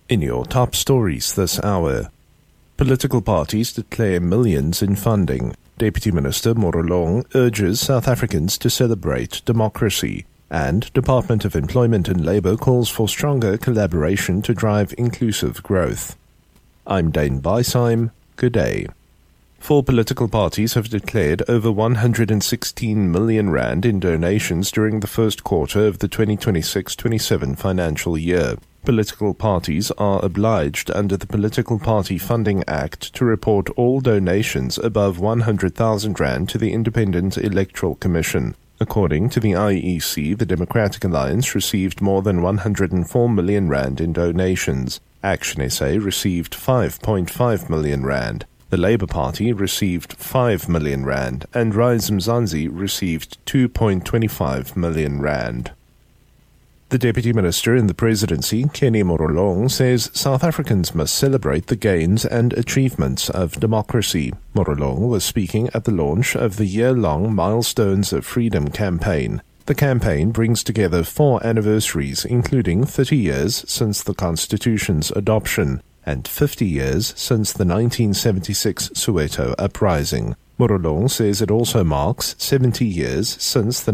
In your top stories this hour, political parties declare millions in funding. Deputy Minister Morolong urges South Africans to celebrate democracy. And Department of Employment and Labour calls for stronger collaboration to drive inclusive growth. I'm Dane Beisheim. Good day. 4 political parties have declared over 116 million rand in donations during the first quarter of the 2026-27 financial year. Political parties are obliged under the Political Party Funding Act to report all donations above 100,000 rand to the Independent Electoral Commission. According to the IEC, the Democratic Alliance received more than 104 million rand in donations. Action SA received 5.5 million rand. The Labour Party received 5 million rand and Rise Mzansi received 2.25 million rand. The Deputy Minister in the Presidency, Kenny Morolong, says South Africans must celebrate the gains and achievements of democracy. Morolong was speaking at the launch of the year-long Milestones of Freedom campaign. The campaign brings together 4 anniversaries, including 30 years since the Constitution's adoption and 50 years since the 1976 Soweto uprising. Morolong says it also marks 70 years since the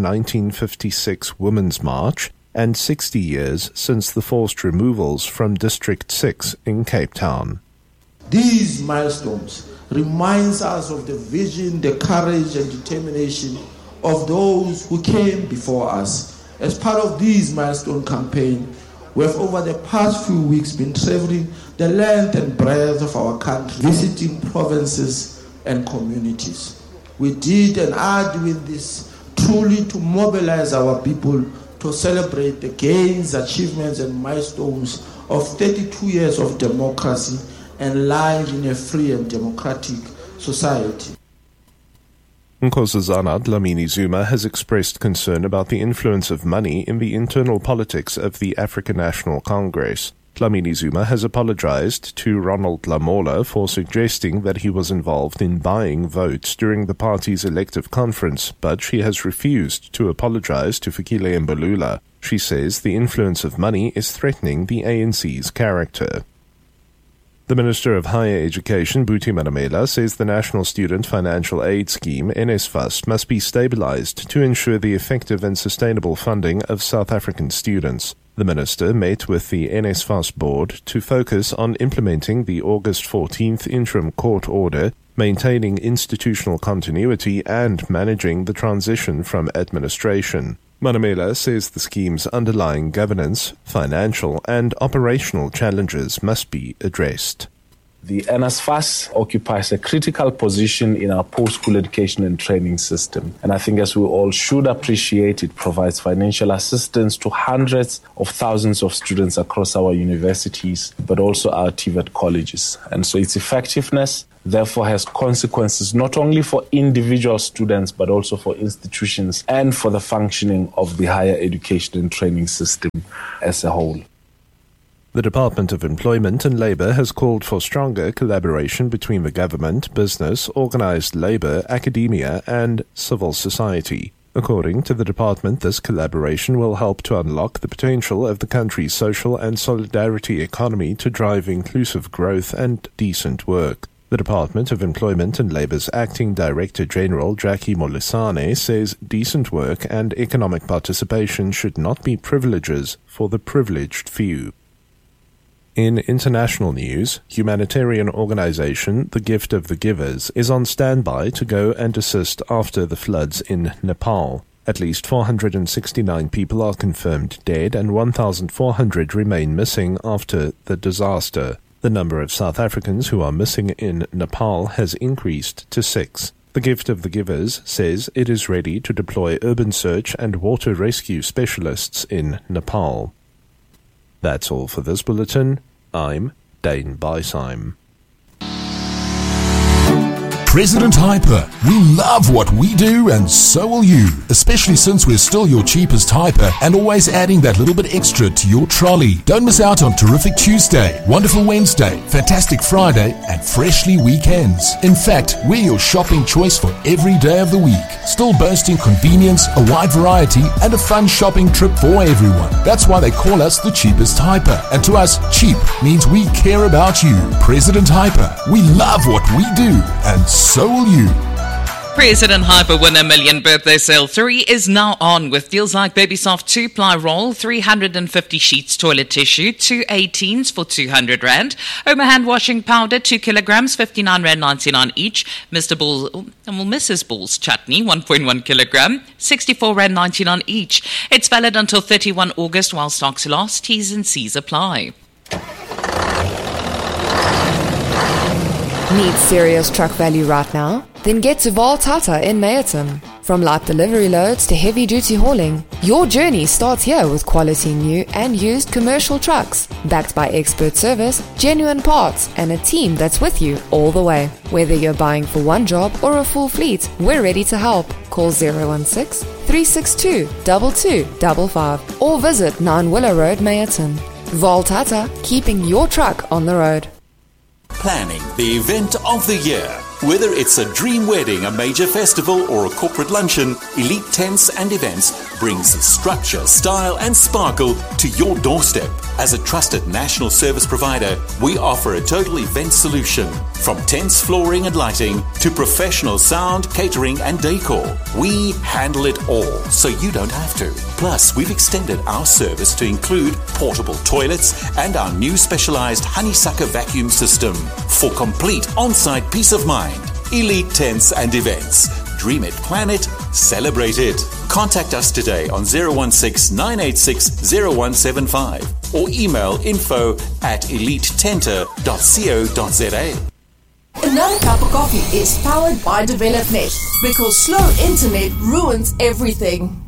1956 Women's March and 60 years since the forced removals from District 6 in Cape Town. These milestones reminds us of the vision, the courage and determination of those who came before us. As part of this milestone campaign, we have over the past few weeks been traveling the length and breadth of our country, visiting provinces and communities. We did and are doing this truly to mobilize our people to celebrate the gains, achievements and milestones of 32 years of democracy and life in a free and democratic society. Nkosazana Dlamini Zuma has expressed concern about the influence of money in the internal politics of the African National Congress. Dlamini Zuma has apologized to Ronald Lamola for suggesting that he was involved in buying votes during the party's elective conference, but she has refused to apologize to Fikile Mbalula. She says the influence of money is threatening the ANC's character. The Minister of Higher Education, Buti Manamela, says the National Student Financial Aid Scheme, NSFAS, must be stabilized to ensure the effective and sustainable funding of South African students. The Minister met with the NSFAS board to focus on implementing the August 14th interim court order, maintaining institutional continuity and managing the transition from administration. Manamela says the scheme's underlying governance, financial and operational challenges must be addressed. The NSFAS occupies a critical position in our post-school education and training system. And I think, as we all should appreciate, it provides financial assistance to hundreds of thousands of students across our universities, but also our TVET colleges. And so its effectiveness, therefore, has consequences not only for individual students, but also for institutions and for the functioning of the higher education and training system as a whole. The Department of Employment and Labour has called for stronger collaboration between the government, business, organised labour, academia and civil society. According to the department, this collaboration will help to unlock the potential of the country's social and solidarity economy to drive inclusive growth and decent work. The Department of Employment and Labour's Acting Director General, Jackie Molisane, says decent work and economic participation should not be privileges for the privileged few. In international news, humanitarian organization The Gift of the Givers is on standby to go and assist after the floods in Nepal. At least 469 people are confirmed dead and 1,400 remain missing after the disaster. The number of South Africans who are missing in Nepal has increased to 6. The Gift of the Givers says it is ready to deploy urban search and water rescue specialists in Nepal. That's all for this bulletin. I'm Dane Beisheim. President Hyper. We love what we do and so will you, especially since we're still your cheapest hyper and always adding that little bit extra to your trolley. Don't miss out on Terrific Tuesday, Wonderful Wednesday, Fantastic Friday and Freshly Weekends. In fact, we're your shopping choice for every day of the week, still boasting convenience, a wide variety and a fun shopping trip for everyone. That's why they call us the cheapest hyper. And to us, cheap means we care about you. President Hyper. We love what we do and so will you. President Hyper Winner Million Birthday Sale 3 is now on with deals like Baby Soft 2-ply roll, 350 sheets toilet tissue, 2 18s for 200 Rand. Oma hand washing powder, 2 kilograms, 59 Rand 99 each. Mrs. Bull's chutney, 1.1 kilogram, 64 Rand 99 each. It's valid until 31 August while stocks last. T's and C's apply. Need serious truck value right now? Then get to Voltata in Meyerton. From light delivery loads to heavy-duty hauling, your journey starts here with quality new and used commercial trucks, backed by expert service, genuine parts, and a team that's with you all the way. Whether you're buying for one job or a full fleet, we're ready to help. Call 016-362-2255 or visit 9 Willow Road, Meyerton. Voltata, keeping your truck on the road. Planning the event of the year. Whether it's a dream wedding, a major festival, or a corporate luncheon, Elite Tents and Events brings structure, style, and sparkle to your doorstep. As a trusted national service provider, we offer a total event solution. From tents, flooring, and lighting to professional sound, catering, and decor. We handle it all, so you don't have to. Plus, we've extended our service to include portable toilets and our new specialized honeysucker vacuum system for complete on-site peace of mind. Elite Tents and Events. Dream it, plan it, celebrate it. Contact us today on 016-986-0175 or email info@elitetenter.co.za. Another Cup of Coffee is powered by DevelopNet because slow internet ruins everything.